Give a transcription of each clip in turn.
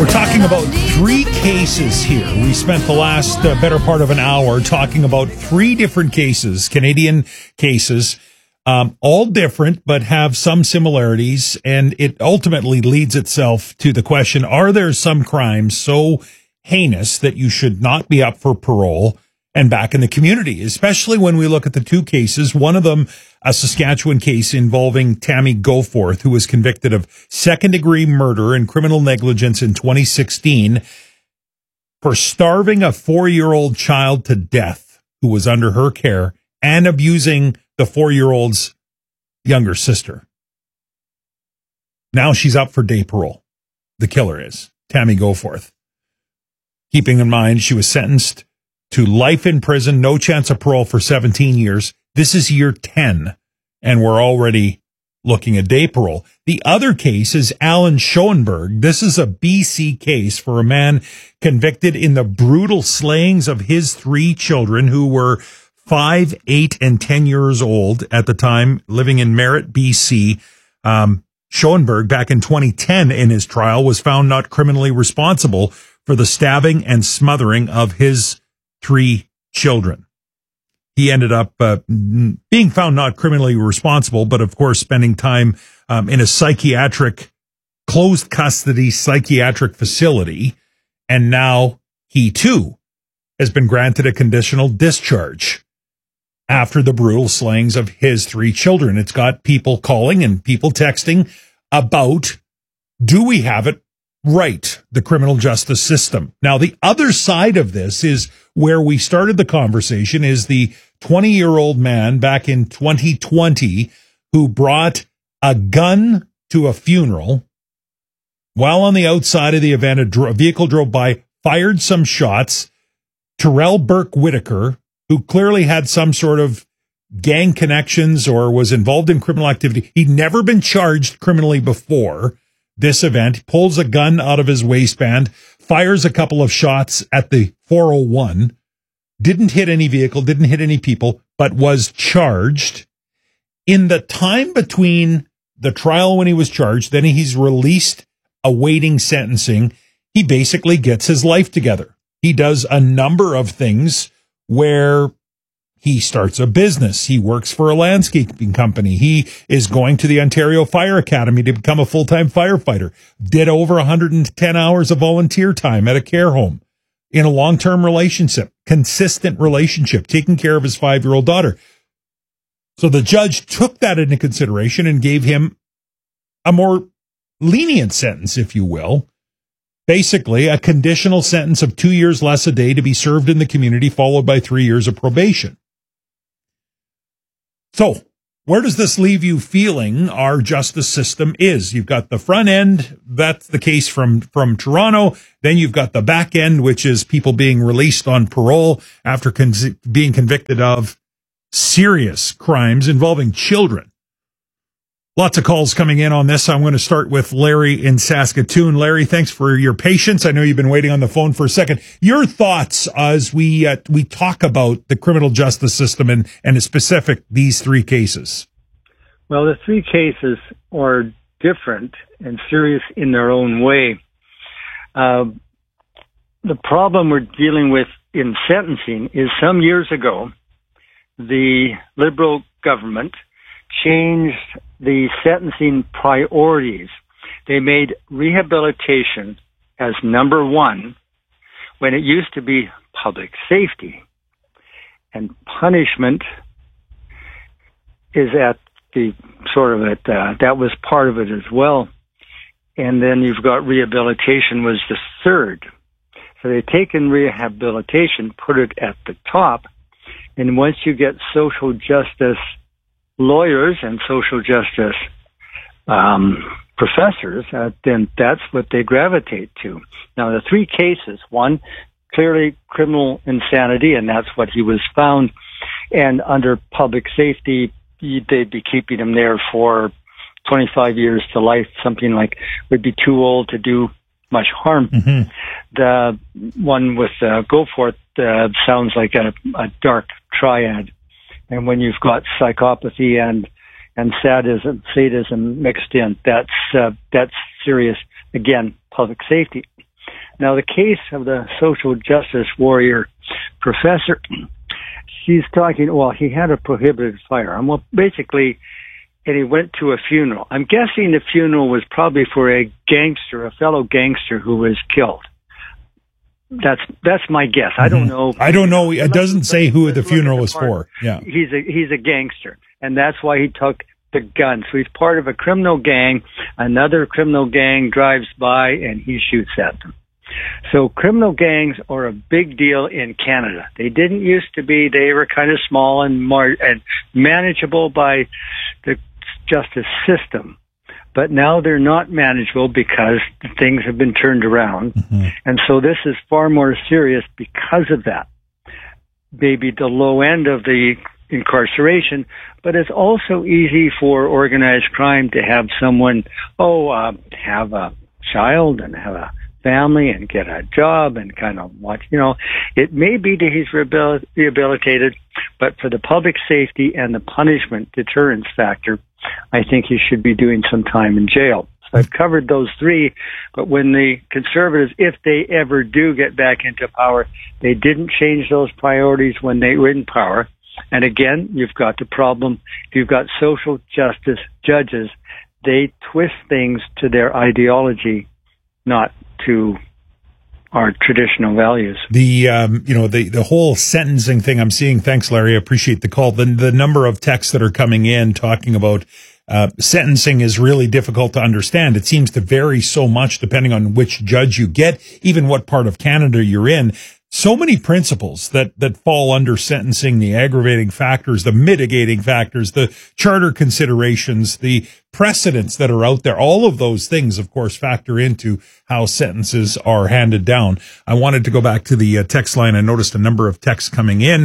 We're talking about three cases here. We spent the last better part of an hour talking about three different cases, Canadian cases, all different, but have some similarities. And it ultimately leads itself to the question, are there some crimes so heinous that you should not be up for parole and back in the community, especially when we look at the two cases, one of them, a Saskatchewan case involving Tammy Goforth, who was convicted of second-degree murder and criminal negligence in 2016 for starving a 4-year-old child to death who was under her care and abusing the 4-year-old's younger sister. Now she's up for day parole. The killer is Tammy Goforth. Keeping in mind she was sentenced to life in prison, no chance of parole for 17 years. This is year 10, and we're already looking at day parole. The other case is Alan Schoenberg. This is a BC case for a man convicted in the brutal slayings of his 3 children who were 5, 8, and 10 years old at the time, living in Merritt, BC. Schoenberg, back in 2010 in his trial, was found not criminally responsible for the stabbing and smothering of his 3 children. He ended up being found not criminally responsible, but of course spending time in a closed custody psychiatric facility. And now he too has been granted a conditional discharge after the brutal slayings of his 3 children. It's got people calling and people texting about, do we have it right, the criminal justice system? Now, the other side of this is where we started the conversation, is the 20-year-old man back in 2020 who brought a gun to a funeral. While on the outside of the event, a vehicle drove by, fired some shots. Terrell Burke Whitaker, who clearly had some sort of gang connections or was involved in criminal activity. He'd never been charged criminally before this event, pulls a gun out of his waistband, fires a couple of shots at the 401, didn't hit any vehicle, didn't hit any people, but was charged. In the time between the trial when he was charged, then he's released awaiting sentencing, he basically gets his life together. He does a number of things where he starts a business. He works for a landscaping company. He is going to the Ontario Fire Academy to become a full-time firefighter. Did over 110 hours of volunteer time at a care home, in a long-term relationship, consistent relationship, taking care of his 5-year-old daughter. So the judge took that into consideration and gave him a more lenient sentence, if you will. Basically, a conditional sentence of 2 years less a day to be served in the community, followed by 3 years of probation. So, where does this leave you feeling our justice system is? You've got the front end, that's the case from Toronto. Then you've got the back end, which is people being released on parole after being convicted of serious crimes involving children. Lots of calls coming in on this. I'm going to start with Larry in Saskatoon. Larry, thanks for your patience. I know you've been waiting on the phone for a second. Your thoughts as we talk about the criminal justice system and in specific these 3 cases. Well, the 3 cases are different and serious in their own way. The problem we're dealing with in sentencing is some years ago, the Liberal government changed the sentencing priorities. They made rehabilitation as number 1 when it used to be public safety. And punishment is at the sort of it, that was part of it as well. And then you've got rehabilitation was the 3rd. So they've taken rehabilitation, put it at the top. And once you get social justice lawyers and social justice professors, then that's what they gravitate to. Now, the 3 cases, one, clearly criminal insanity, and that's what he was found. And under public safety, they'd be keeping him there for 25 years to life, something like would be too old to do much harm. Mm-hmm. The one with Goforth sounds like a dark triad. And when you've got psychopathy and sadism mixed in, that's serious. Again, public safety. Now, the case of the social justice warrior professor, she's talking, well, he had a prohibited firearm. Well, basically, and he went to a funeral. I'm guessing the funeral was probably for a gangster, a fellow gangster who was killed. That's my guess. I don't know. I don't know. It doesn't say who the funeral was for. Yeah. He's a gangster, and that's why he took the gun. So he's part of a criminal gang. Another criminal gang drives by, and he shoots at them. So criminal gangs are a big deal in Canada. They didn't used to be. They were kind of small and manageable by the justice system. But now they're not manageable because things have been turned around. Mm-hmm. And so this is far more serious because of that. Maybe the low end of the incarceration, but it's also easy for organized crime to have someone, have a child and have a family and get a job and kind of watch, it may be that he's rehabilitated, but for the public safety and the punishment deterrence factor, I think he should be doing some time in jail. So I've covered those three, but when the Conservatives, if they ever do get back into power, they didn't change those priorities when they were in power. And again, you've got the problem. If you've got social justice judges, they twist things to their ideology, not to our traditional values. The whole sentencing thing I'm seeing. Thanks, Larry. I appreciate the call. The number of texts that are coming in talking about sentencing is really difficult to understand. It seems to vary so much depending on which judge you get, even what part of Canada you're in. So many principles that fall under sentencing, the aggravating factors, the mitigating factors, the charter considerations, the precedents that are out there. All of those things, of course, factor into how sentences are handed down. I wanted to go back to the text line. I noticed a number of texts coming in.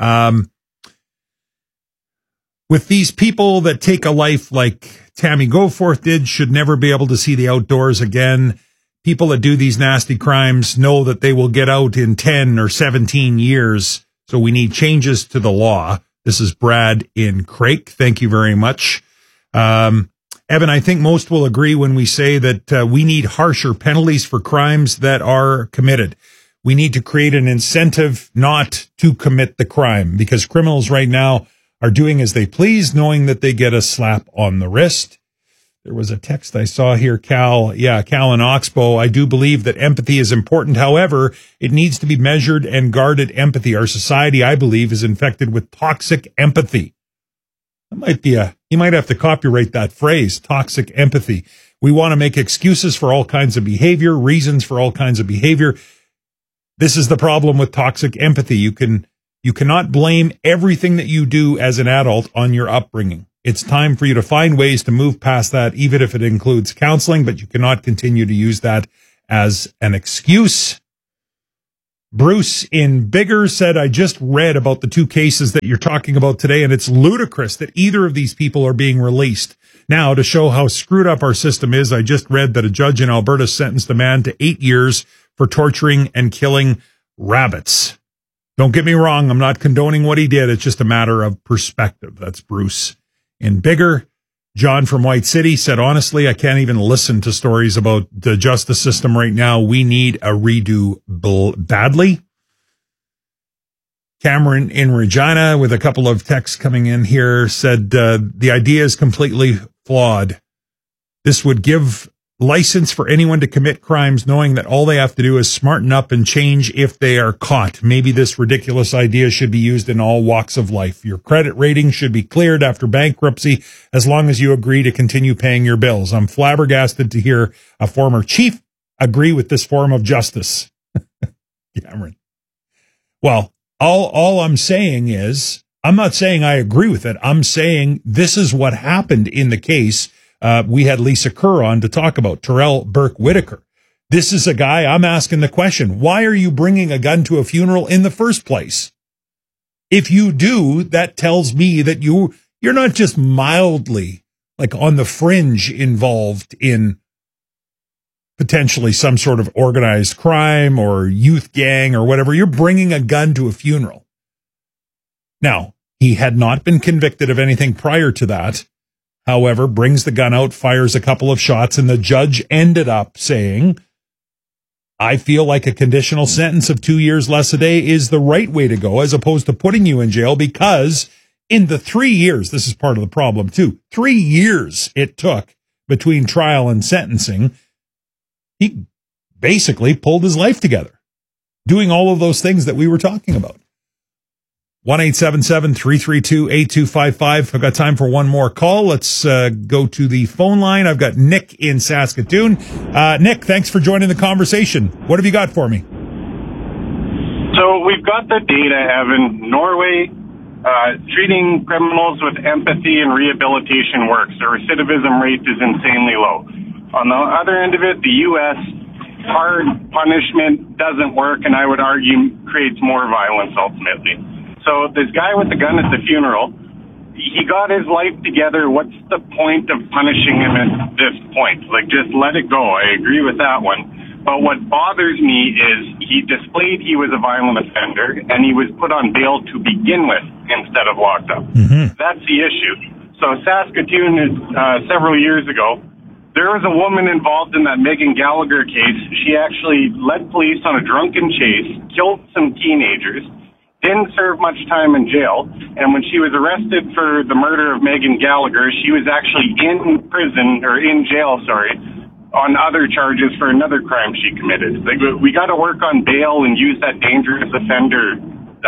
With these people that take a life like Tammy Goforth did, should never be able to see the outdoors again. People that do these nasty crimes know that they will get out in 10 or 17 years. So we need changes to the law. This is Brad in Craik. Thank you very much. Evan, I think most will agree when we say that we need harsher penalties for crimes that are committed. We need to create an incentive not to commit the crime, because criminals right now are doing as they please, knowing that they get a slap on the wrist. There was a text I saw here, Cal in Oxbow. I do believe that empathy is important. However, it needs to be measured and guarded empathy. Our society, I believe, is infected with toxic empathy. That might be you might have to copyright that phrase, toxic empathy. We want to make excuses for all kinds of behavior, reasons for all kinds of behavior. This is the problem with toxic empathy. You cannot blame everything that you do as an adult on your upbringing. It's time for you to find ways to move past that, even if it includes counseling, but you cannot continue to use that as an excuse. Bruce in Bigger said, I just read about the two cases that you're talking about today, and it's ludicrous that either of these people are being released. Now, to show how screwed up our system is, I just read that a judge in Alberta sentenced a man to 8 years for torturing and killing rabbits. Don't get me wrong, I'm not condoning what he did. It's just a matter of perspective. That's Bruce in Bigger. John from White City said, honestly, I can't even listen to stories about the justice system right now. We need a redo badly. Cameron in Regina, with a couple of texts coming in here, said the idea is completely flawed. This would give license for anyone to commit crimes, knowing that all they have to do is smarten up and change if they are caught. Maybe this ridiculous idea should be used in all walks of life. Your credit rating should be cleared after bankruptcy as long as you agree to continue paying your bills. I'm flabbergasted to hear a former chief agree with this form of justice. Cameron. Well, all I'm saying is, I'm not saying I agree with it. I'm saying this is what happened in the case. We had Lisa Kerr on to talk about Terrell Burke Whitaker. This is a guy, I'm asking the question, why are you bringing a gun to a funeral in the first place? If you do, that tells me that you're not just mildly, like on the fringe, involved in potentially some sort of organized crime or youth gang or whatever. You're bringing a gun to a funeral. Now, he had not been convicted of anything prior to that. However, brings the gun out, fires a couple of shots, and the judge ended up saying, I feel like a conditional sentence of 2 years less a day is the right way to go, as opposed to putting you in jail, because in the 3 years, this is part of the problem too, 3 years it took between trial and sentencing, he basically pulled his life together, doing all of those things that we were talking about. 1-877-332-8255. I've got time for one more call. Let's go to the phone line. I've got Nick in Saskatoon. Nick, thanks for joining the conversation. What have you got for me? So we've got the data, Evan. Norway, treating criminals with empathy and rehabilitation works. The recidivism rate is insanely low. On the other end of it, the U.S., hard punishment doesn't work, and I would argue creates more violence ultimately. So this guy with the gun at the funeral, he got his life together. What's the point of punishing him at this point? Like, just let it go. I agree with that one. But what bothers me is he displayed he was a violent offender, and he was put on bail to begin with instead of locked up. Mm-hmm. That's the issue. So Saskatoon is several years ago, there was a woman involved in that Megan Gallagher case. She actually led police on a drunken chase, killed some teenagers, didn't serve much time in jail, and when she was arrested for the murder of Megan Gallagher, she was actually in prison, or in jail, on other charges for another crime she committed. Like, we got to work on bail and use that dangerous offender.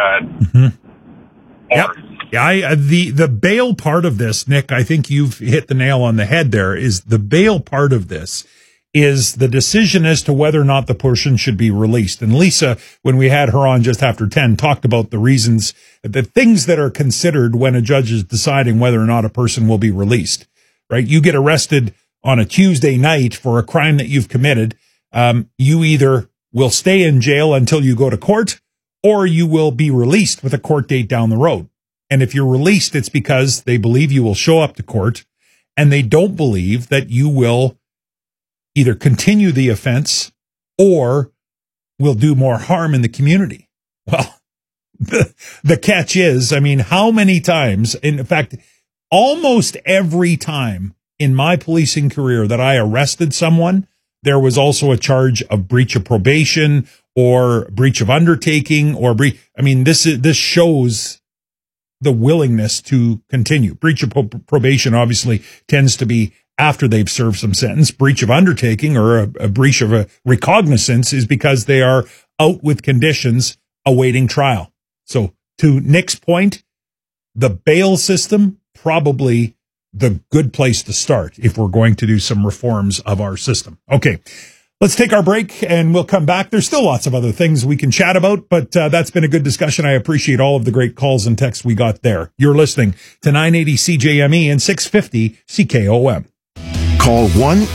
Yeah, the bail part of this, Nick, I think you've hit the nail on the head there, is the bail part of this is the decision as to whether or not the person should be released. And Lisa, when we had her on just after 10, talked about the reasons, the things that are considered when a judge is deciding whether or not a person will be released, right? You get arrested on a Tuesday night for a crime that you've committed. You either will stay in jail until you go to court, or you will be released with a court date down the road. And if you're released, it's because they believe you will show up to court, and they don't believe that you will either continue the offense or will do more harm in the community. Well, the catch is, I mean, how many times, in fact, almost every time in my policing career that I arrested someone, there was also a charge of breach of probation or breach of undertaking or this shows the willingness to continue. Breach of probation obviously tends to be after they've served some sentence. Breach of undertaking or a breach of a recognizance is because they are out with conditions awaiting trial. So to Nick's point, the bail system, probably the good place to start if we're going to do some reforms of our system. Okay, let's take our break and we'll come back. There's still lots of other things we can chat about, but that's been a good discussion. I appreciate all of the great calls and texts we got there. You're listening to 980 CJME and 650 CKOM. Call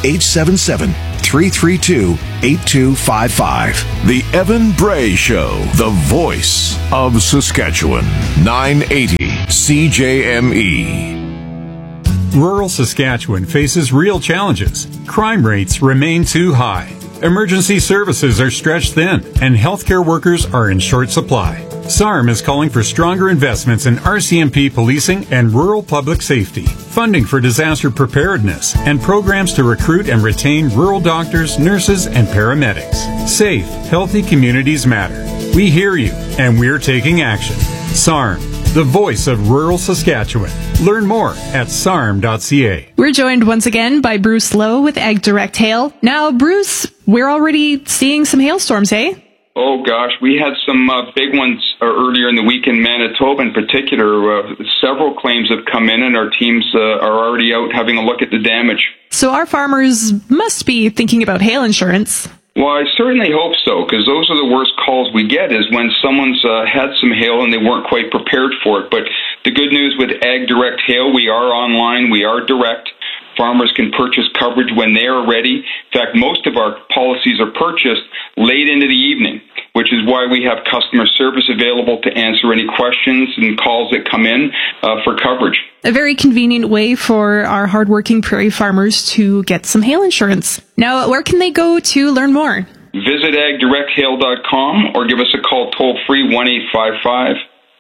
1-877-332-8255. The Evan Bray Show, the voice of Saskatchewan. 980 CJME. Rural Saskatchewan faces real challenges. Crime rates remain too high. Emergency services are stretched thin, and healthcare workers are in short supply. SARM is calling for stronger investments in RCMP policing and rural public safety, funding for disaster preparedness, and programs to recruit and retain rural doctors, nurses, and paramedics. Safe, healthy communities matter. We hear you, and we're taking action. SARM, the voice of rural Saskatchewan. Learn more at sarm.ca. We're joined once again by Bruce Lowe with Ag Direct Hail. Now, Bruce, we're already seeing some hailstorms, hey? Oh, gosh, we had some big ones earlier in the week in Manitoba in particular. Several claims have come in, and our teams are already out having a look at the damage. So our farmers must be thinking about hail insurance. Well, I certainly hope so, because those are the worst calls we get is when someone's had some hail and they weren't quite prepared for it. But the good news with Ag Direct Hail, we are online, we are direct. Farmers can purchase coverage when they are ready. In fact, most of our policies are purchased late into the evening, which is why we have customer service available to answer any questions and calls that come in for coverage. A very convenient way for our hardworking prairie farmers to get some hail insurance. Now, where can they go to learn more? Visit agdirecthail.com or give us a call toll-free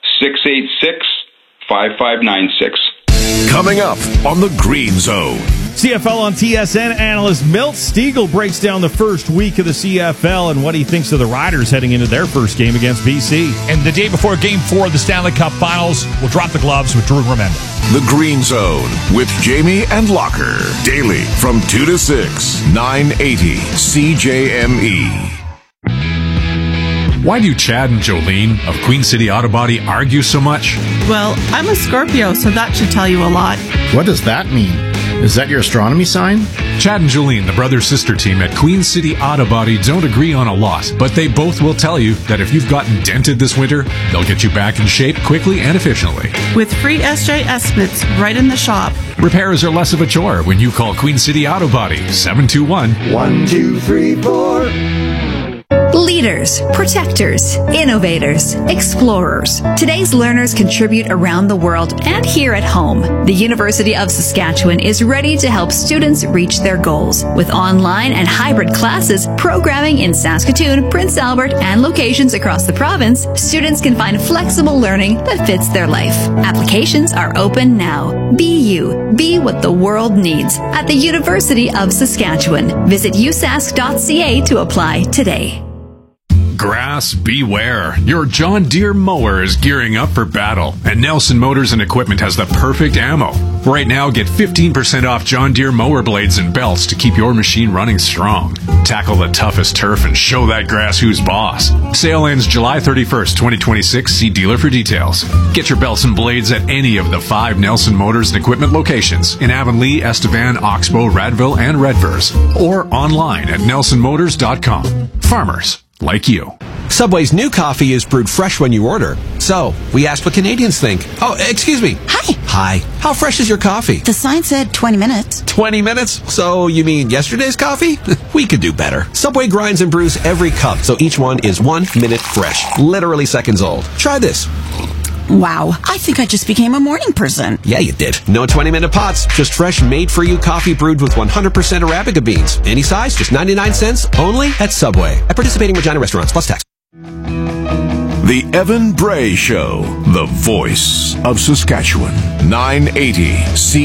1-855-686-5596. Coming up on the Green Zone. CFL on TSN analyst Milt Stiegel breaks down the first week of the CFL and what he thinks of the Riders heading into their first game against BC. And the day before Game 4 of the Stanley Cup Finals, we'll drop the gloves with Drew Remenda. The Green Zone with Jamie and Locker. Daily from 2 to 6, 980 CJME. Why do Chad and Jolene of Queen City Auto Body argue so much? Well, I'm a Scorpio, so that should tell you a lot. What does that mean? Is that your astronomy sign? Chad and Jolene, the brother-sister team at Queen City Auto Body, don't agree on a lot, but they both will tell you that if you've gotten dented this winter, they'll get you back in shape quickly and efficiently. With free SJ estimates right in the shop. Repairs are less of a chore when you call Queen City Auto Body, 721-1234. Leaders, protectors, innovators, explorers. Today's learners contribute around the world and here at home. The University of Saskatchewan is ready to help students reach their goals. With online and hybrid classes, programming in Saskatoon, Prince Albert, and locations across the province, students can find flexible learning that fits their life. Applications are open now. Be you. Be what the world needs at the University of Saskatchewan. Visit usask.ca to apply today. Grass, beware. Your John Deere mower is gearing up for battle, and Nelson Motors and Equipment has the perfect ammo. Right now, get 15% off John Deere mower blades and belts to keep your machine running strong. Tackle the toughest turf and show that grass who's boss. Sale ends July 31st, 2026. See dealer for details. Get your belts and blades at any of the 5 Nelson Motors and Equipment locations in Avonlea, Estevan, Oxbow, Radville, and Redvers, or online at nelsonmotors.com. Farmers like you. Subway's new coffee is brewed fresh when you order. So, we asked what Canadians think. Oh, excuse me. Hi. Hi. How fresh is your coffee? The sign said 20 minutes. 20 minutes? So, you mean yesterday's coffee? We could do better. Subway grinds and brews every cup, so each one is 1 minute fresh. Literally seconds old. Try this. Wow, I think I just became a morning person. Yeah, you did. No 20-minute pots, just fresh, made-for-you coffee brewed with 100% Arabica beans. Any size, just 99 cents, only at Subway. At participating Regina restaurants, plus tax. The Evan Bray Show, the voice of Saskatchewan. 980 C.